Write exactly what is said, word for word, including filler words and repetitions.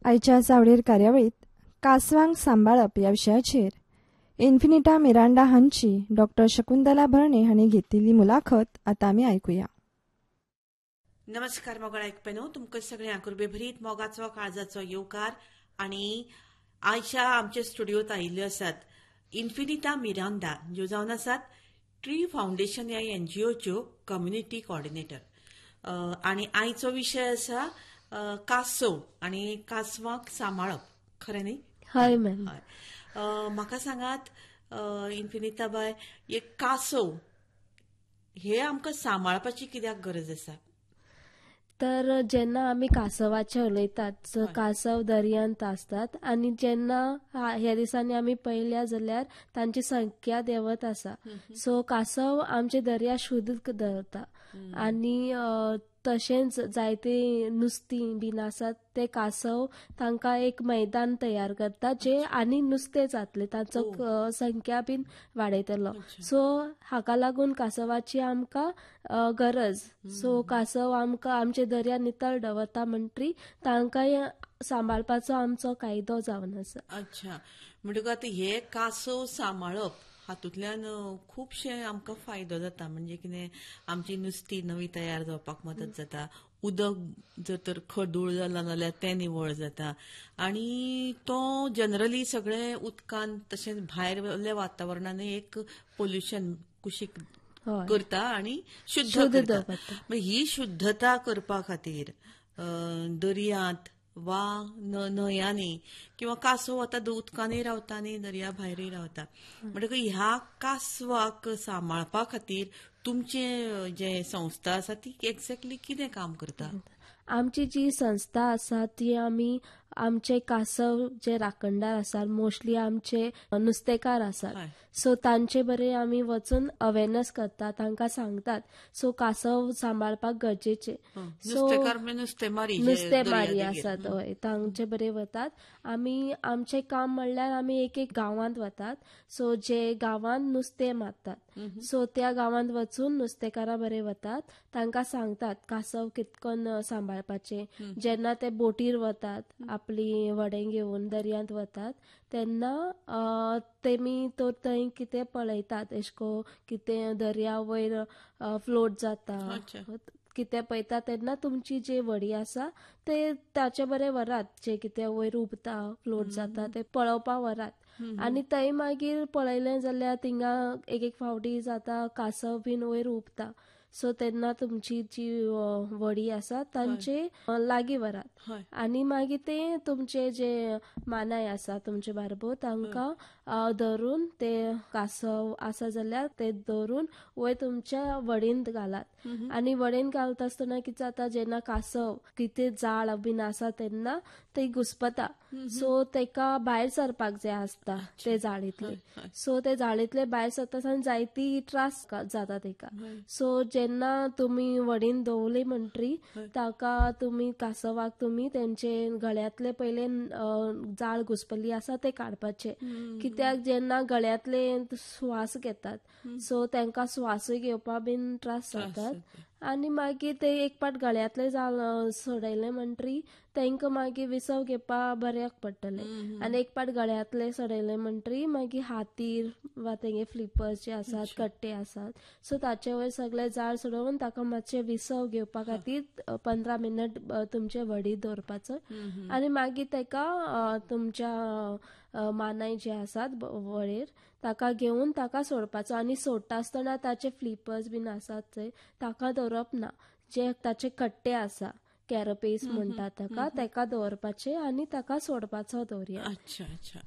आयच्या चावडेर कार्यावळीत कासवांक सांबाळप ह्या विशयाचेर इन्फिनिटा मिरांडा हांची डॉक्टर शकुंतला भरणे हांणी घेतिल्ली मुलाखत आतां आमी आयकुया. नमस्कार मोगळ आयकप्यानो, तुमकां सगळ्यांक बेभरीत मोगाचो काळजाचो येवकार. आनी आयच्या आमच्या स्टुडिओत आयिल्ल्यो आसात इन्फिनिटा मिरांडा, ज्यो जावन आसात ट्री फाउंडेशन ह्या एनजीओच्यो कम्युनिटी कोऑर्डिनेटर. आनी आयचो विशय आसा कासव आनी कासवांक सांबाळप. खरें न्ही? हय मॅम. म्हाका सांगात इन्फिनिटा बाय, एक कासव हे आमकां सांबाळपाची कित्याक गरज आसा? तर जेन्ना आमी कासवाचे उलयतात, कासव दर्यांत आसतात आनी जेन्ना ह्या दिसांनी आमी पळयल्या जाल्यार तांची संख्या देंवत आसा. सो कासव आमचे दर्या शुद्ध दवरता आनी तशेंच जायते नुस्तीं बीन आसात ते कासव तांकां एक मैदान तयार करता जे आनी नुस्तें जातले, तांचो संख्या बीन वाडयतलो. सो हाका लागून कासवाची आमकां गरज. सो कासव आमकां आमचे दर्या नितळ दवरता म्हणटरी तांकांय सांबाळपाचो आमचो कायदो जावन आसा. अच्छा, म्हणटकूच हे कासव सांबाळप हातूंतल्यान खुबशे आमकां फायदो जाता. म्हणजे कितें, आमची नुस्तीं नवी तयार जावपाक मदत जाता, उदक जर तर खडूळ जालां जाल्यार तें निवळ जाता, आनी तो जनरली सगळे उदकांत तशेंच भायरल्या वातावरणान एक पोल्युशन कुशीक करता आनी शुद्ध करता. ही शुद्धता करपा खातीर दर्यांत वा न्हंयांनी किंवा कासव आतां उदकांनी रावता आनी दर्या भायरूय रावता. म्हणटकूच ह्या कासवाक सांबाळपा खातीर तुमचे जे संस्था आसा ती एक्झॅक्टली कितें काम करता? आमची जी संस्था आसा ती आमी आमचे कासव जे राखणदार आसात, मोस्टली आमचे नुस्तेकार आसात, सो तांचे बरें आमी वचून अवेरनेस करतात, तांकां सांगतात. सो कासव सांबाळपाक गरजेचे. सो नुस्तेमारी नुस्तेमारी आसात, हय, तांचे बरें वतात. आमी आमचें काम म्हणल्यार आमी एक एक गांवांत वतात. सो जे गांवांत नुस्तें मारतात, सो त्या गांवांत वचून नुस्तेकारां बरें वतात, तांकां सांगतात कासव कितकोन सांबाळपाचे. जेन्ना ते बोटीर वतात, आपली व्हडें घेवन दर्यांत वतात, तेन्ना तेमी तर थंय कितें पळयतात, एशको कितें दर्या वयर फ्लोट जाता कितें पळयता, तेन्ना तुमची जी व्हडी आसा ते ताचे बरें व्हरात, जे कितें वयर उबता फ्लोट जाता ते पळोवपा व्हरात. आनी थंय मागीर पळयलें जाल्यार थिंगा एक एक फावटी जाता कासव बीन वयर उबता. सो तेन्ना तुमची जी व्हडी आसा तांचे लागीं व्हरात आनी मागीर ते तुमचे जे मानाय आसा तुमचे बारबो तांकां धरून ते कासव आसा जाल्यार ते धरून वयर तुमच्या व्हडींत घालात. आनी व्हडेन घालता आसतना कितें जाता, जेन्ना कासव कितें जाळ बीन आसा तेन्ना ते घुस्पता. सो तेका भायर सरपाक जाय आसता ते जाळींतले. सो ते जाळींतले भायर सरता आसतना जायती त्रास जाता तेका. सो जेन्ना तुमी व्हडीन दवरली म्हणटरी ताका तुमी कासवाक तुमी तेंचे गळ्यांतले पयले जाळ घुस्पल्ली आसा ते काडपाचे. कित्याक जेन्ना गळ्यांतले श्वास घेतात सो तांकां स्वासूय घेवपा बीन त्रास जातात. आनी मागीर ते एक पाट गळ्यांतले जाळ सोडयले म्हणटरी तांकां मागीर विसव घेवपा बऱ्याक पडटलें. आनी एक पाट गळ्यांतले सोडयले म्हणटरी मागीर हातीर वा तेंगे फ्लिपर्स जे आसात, कट्टे आसात, सो ताचे वयर सगळे जाळ सोडोवन ताका मातशें विसव घेवपा खातीर पंदरा मिनट तुमचे व्हडीत दवरपाचो. आनी मागीर ताका तुमच्या मानाय जे आसात व्हडेर ताका घेवन ताका सोडपाचो. आनी सोडटा आसतना ताचे फ्लिपर्स बीन आसात थंय ताका दवरप ना. जे ताचे कट्टे आसा, कॅरपेस म्हणटात ताका, ताका दवरपाचे आनी ताका सोडपाचो दर्यांत. अच्छा अच्छा.